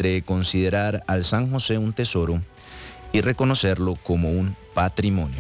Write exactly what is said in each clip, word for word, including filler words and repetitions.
entre considerar al San José un tesoro y reconocerlo como un patrimonio.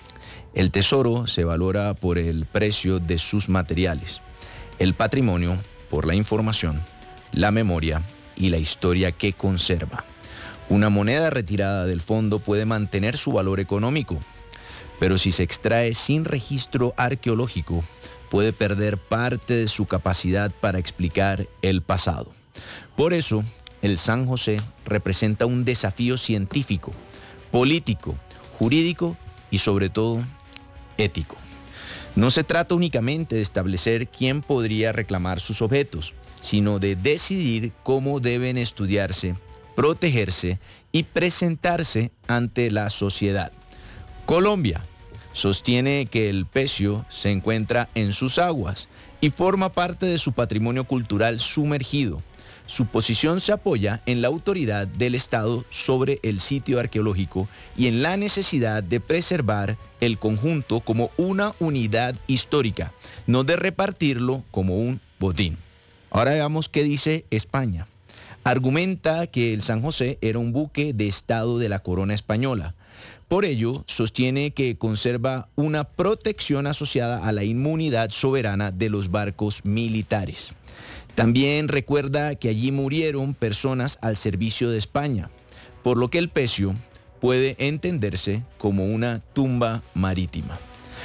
El tesoro se valora por el precio de sus materiales, el patrimonio por la información, la memoria y la historia que conserva. Una moneda retirada del fondo puede mantener su valor económico, pero si se extrae sin registro arqueológico, puede perder parte de su capacidad para explicar el pasado. Por eso, el San José representa un desafío científico, político, jurídico y sobre todo ético. No se trata únicamente de establecer quién podría reclamar sus objetos, sino de decidir cómo deben estudiarse, protegerse y presentarse ante la sociedad. Colombia sostiene que el pecio se encuentra en sus aguas y forma parte de su patrimonio cultural sumergido. Su posición se apoya en la autoridad del Estado sobre el sitio arqueológico y en la necesidad de preservar el conjunto como una unidad histórica, no de repartirlo como un botín. Ahora veamos qué dice España. Argumenta que el San José era un buque de estado de la corona española. Por ello, sostiene que conserva una protección asociada a la inmunidad soberana de los barcos militares. También recuerda que allí murieron personas al servicio de España, por lo que el pecio puede entenderse como una tumba marítima.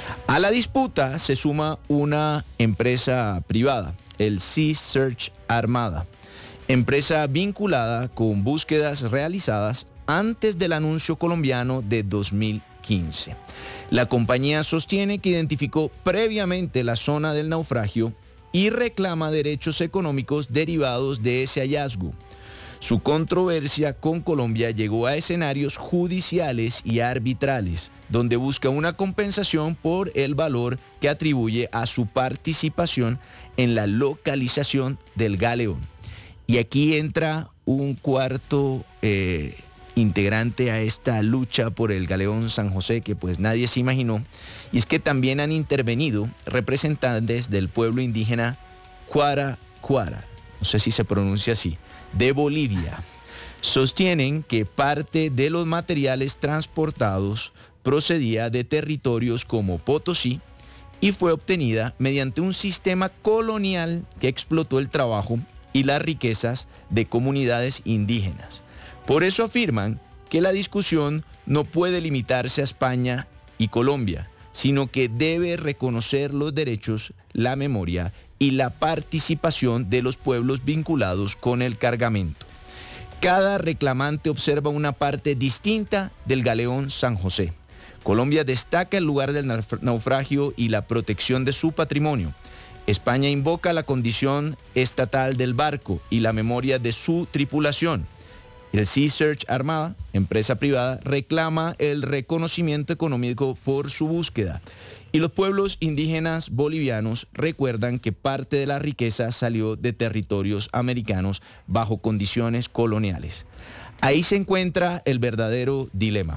A la disputa se suma una empresa privada, el Sea Search Armada, empresa vinculada con búsquedas realizadas antes del anuncio colombiano de dos mil quince. La compañía sostiene que identificó previamente la zona del naufragio y reclama derechos económicos derivados de ese hallazgo. Su controversia con Colombia llegó a escenarios judiciales y arbitrales, donde busca una compensación por el valor que atribuye a su participación en la localización del galeón. Y aquí entra un cuarto eh, integrante a esta lucha por el galeón San José que pues nadie se imaginó, y es que también han intervenido representantes del pueblo indígena Cuara Cuara, no sé si se pronuncia así, de Bolivia. Sostienen que parte de los materiales transportados procedía de territorios como Potosí y fue obtenida mediante un sistema colonial que explotó el trabajo y las riquezas de comunidades indígenas. Por eso afirman que la discusión no puede limitarse a España y Colombia, sino que debe reconocer los derechos, la memoria y la participación de los pueblos vinculados con el cargamento. Cada reclamante observa una parte distinta del galeón San José. Colombia destaca el lugar del naufragio y la protección de su patrimonio. España invoca la condición estatal del barco y la memoria de su tripulación. El Sea Search Armada, empresa privada, reclama el reconocimiento económico por su búsqueda. Y los pueblos indígenas bolivianos recuerdan que parte de la riqueza salió de territorios americanos bajo condiciones coloniales. Ahí se encuentra el verdadero dilema.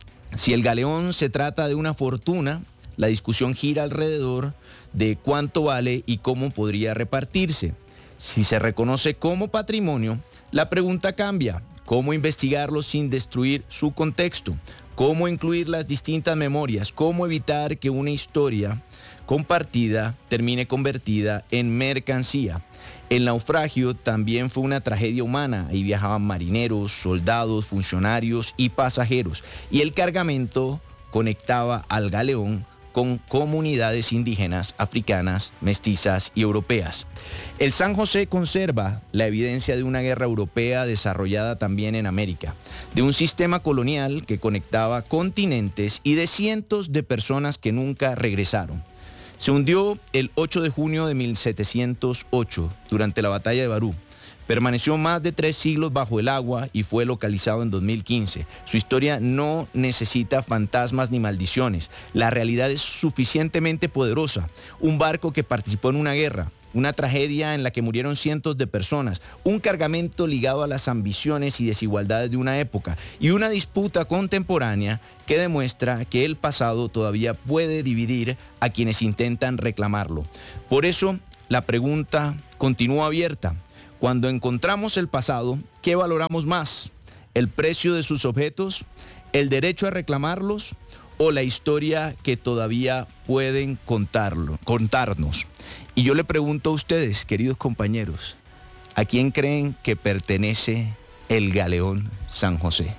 Si el galeón se trata de una fortuna, la discusión gira alrededor de cuánto vale y cómo podría repartirse. Si se reconoce como patrimonio, la pregunta cambia. ¿Cómo investigarlo sin destruir su contexto? ¿Cómo incluir las distintas memorias? ¿Cómo evitar que una historia compartida termine convertida en mercancía? El naufragio también fue una tragedia humana. Ahí viajaban marineros, soldados, funcionarios y pasajeros. Y el cargamento conectaba al galeón con comunidades indígenas, africanas, mestizas y europeas. El San José conserva la evidencia de una guerra europea desarrollada también en América, de un sistema colonial que conectaba continentes y de cientos de personas que nunca regresaron. Se hundió el ocho de junio de mil setecientos ocho durante la batalla de Barú. Permaneció más de tres siglos bajo el agua y fue localizado en dos mil quince. Su historia no necesita fantasmas ni maldiciones. La realidad es suficientemente poderosa. Un barco que participó en una guerra, una tragedia en la que murieron cientos de personas, un cargamento ligado a las ambiciones y desigualdades de una época y una disputa contemporánea que demuestra que el pasado todavía puede dividir a quienes intentan reclamarlo. Por eso, la pregunta continúa abierta. Cuando encontramos el pasado, ¿qué valoramos más? ¿El precio de sus objetos? ¿El derecho a reclamarlos? ¿O la historia que todavía pueden contarlo, contarnos? Y yo le pregunto a ustedes, queridos compañeros, ¿a quién creen que pertenece el galeón San José?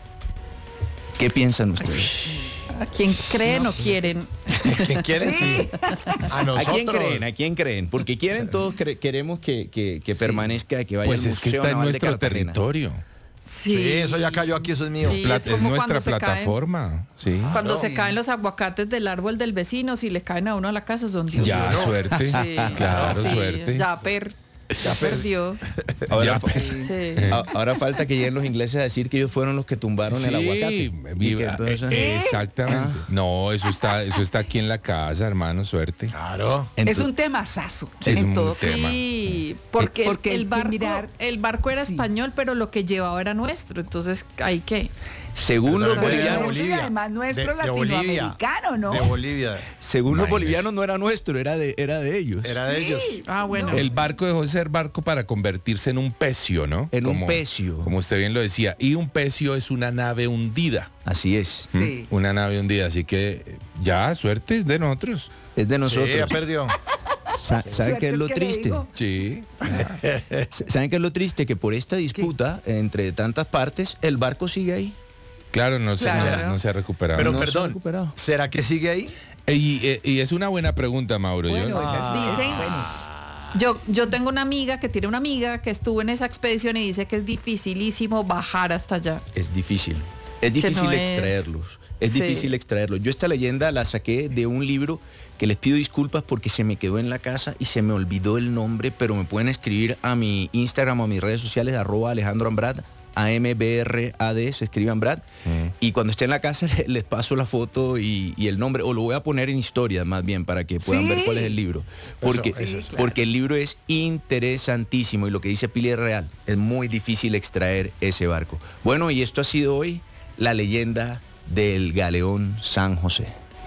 ¿Qué piensan ustedes? ¿A quién creen no, o quieren? ¿A quién quieren? Sí. A nosotros. ¿A quién creen? ¿A quién creen? Porque quieren todos, cre queremos que, que, que sí. permanezca, que vaya pues al museo. Pues es que está en nuestro territorio. Sí. sí, eso ya cayó aquí, eso es mío. Sí, es, es nuestra plataforma. Caen, sí. Cuando no, se y... caen los aguacates del árbol del vecino, si le caen a uno a la casa, son Dios. Ya, Dios. suerte. Sí. Claro, sí. suerte. Ya, per... Ya perdió. Ahora, ya, sí. ahora falta que lleguen los ingleses a decir que ellos fueron los que tumbaron sí, el aguacate. Viva, entonces... eh, exactamente. Ah. No, eso está, eso está aquí en la casa, hermano, suerte. Claro. Entonces, es un temazazo. Sí, en es todo un tema. Sí, porque, porque el, barco, mirar... el barco era sí. español, pero lo que llevaba era nuestro. Entonces, ¿hay qué? Según los bolivianos, Bolivia, además nuestro de, de latinoamericano, ¿no? De Bolivia. Según los bolivianos no era nuestro, era de, era de ellos. Era de sí. ellos. Ah, bueno. El barco dejó de ser barco para convertirse en un pecio, ¿no? En como, un pecio. Como usted bien lo decía. Y un pecio es una nave hundida. Así es. Sí. ¿Mm? Una nave hundida. Así que ya, suerte es de nosotros. Es de nosotros. Sí, ya perdió. Sa ¿Saben qué es lo triste? Sí. ¿Saben qué es lo triste? Que por esta disputa ¿Qué? entre tantas partes, el barco sigue ahí. Claro, no, claro. Se, no se ha recuperado. Pero no perdón, recuperado. ¿será que sigue ahí? Y, y, y es una buena pregunta, Mauro. Bueno, yo, es así. Dicen, yo, yo tengo una amiga que tiene una amiga que estuvo en esa expedición y dice que es dificilísimo bajar hasta allá. Es difícil. Es difícil no extraerlos. Es, es sí. difícil extraerlos. Yo esta leyenda la saqué de un libro que les pido disculpas porque se me quedó en la casa y se me olvidó el nombre, pero me pueden escribir a mi Instagram o a mis redes sociales, arroba Alejandro Ambrad, A M B R A D, se escriban Brad, mm. y cuando esté en la casa les paso la foto y, y el nombre, o lo voy a poner en historias más bien para que puedan ¿Sí? ver cuál es el libro, porque, eso, eso es, porque claro. el libro es interesantísimo y lo que dice Pili es real, es muy difícil extraer ese barco. Bueno, y esto ha sido hoy la leyenda del galeón San José.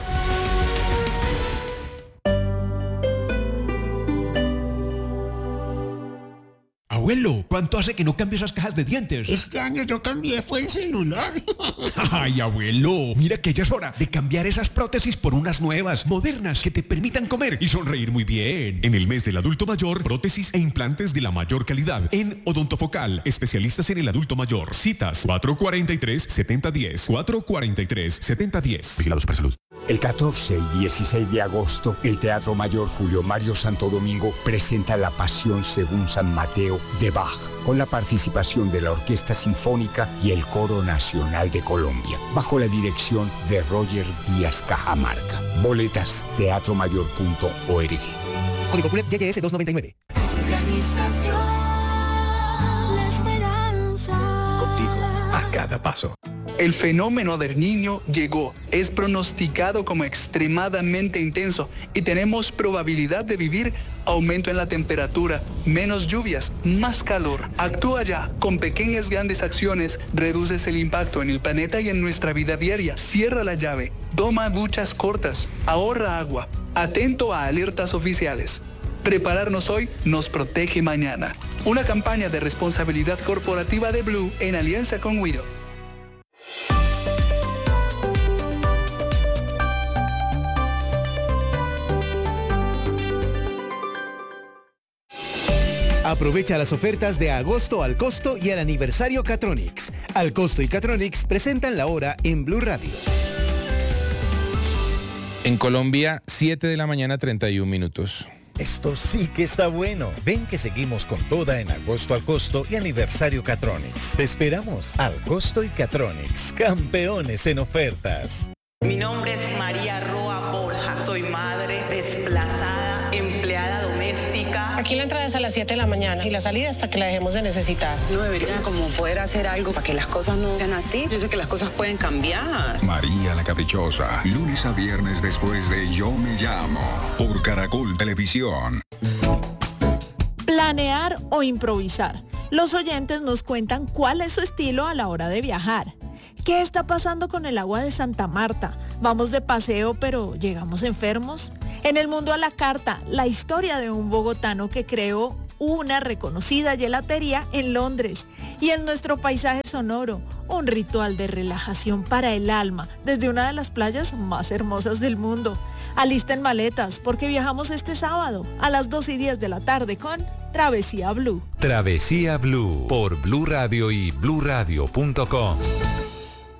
Abuelo, ¿cuánto hace que no cambio esas cajas de dientes? Este año yo cambié, fue el celular. Ay, abuelo, mira que ya es hora de cambiar esas prótesis por unas nuevas, modernas, que te permitan comer y sonreír muy bien. En el mes del adulto mayor, prótesis e implantes de la mayor calidad en Odontofocal, especialistas en el adulto mayor. Citas cuatro cuatro tres, siete cero uno cero, cuatro cuatro tres, siete cero uno cero. Vigilado Supersalud. El catorce y dieciséis de agosto, el Teatro Mayor Julio Mario Santo Domingo presenta La Pasión según San Mateo de Bach, con la participación de la Orquesta Sinfónica y el Coro Nacional de Colombia, bajo la dirección de Roger Díaz Cajamarca. Boletas, teatro mayor punto org. Código P U L E Y S doscientos noventa y nueve. Organización La Esperanza. Contigo a cada paso. El fenómeno del Niño llegó, es pronosticado como extremadamente intenso y tenemos probabilidad de vivir aumento en la temperatura, menos lluvias, más calor. Actúa ya, con pequeñas grandes acciones reduces el impacto en el planeta y en nuestra vida diaria. Cierra la llave, toma duchas cortas, ahorra agua, atento a alertas oficiales. Prepararnos hoy nos protege mañana. Una campaña de responsabilidad corporativa de Blue en alianza con Wido. Aprovecha las ofertas de agosto al costo y al aniversario Catronics. Al costo y Catronics presentan la hora en Blue Radio. En Colombia, siete de la mañana, treinta y un minutos. Esto sí que está bueno. Ven que seguimos con toda en agosto al costo y aniversario Catronics. Te esperamos. Al costo y Catronics, campeones en ofertas. Mi nombre es María Roa Borja. Soy madre desplazada, empleada doméstica. Aquí la entrada es a las siete de la mañana y la salida hasta que la dejemos de necesitar. No deberían como poder hacer algo para que las cosas no sean así. Yo sé que las cosas pueden cambiar. María la Caprichosa, lunes a viernes después de Yo Me Llamo, por Caracol Televisión. Planear o improvisar. Los oyentes nos cuentan cuál es su estilo a la hora de viajar. ¿Qué está pasando con el agua de Santa Marta? ¿Vamos de paseo pero llegamos enfermos? En el mundo a la carta, la historia de un bogotano que creó una reconocida gelatería en Londres. Y en nuestro paisaje sonoro, un ritual de relajación para el alma desde una de las playas más hermosas del mundo. Alisten maletas porque viajamos este sábado a las dos y diez de la tarde con Travesía Blue. Travesía Blue por Blue Radio y blue radio punto com.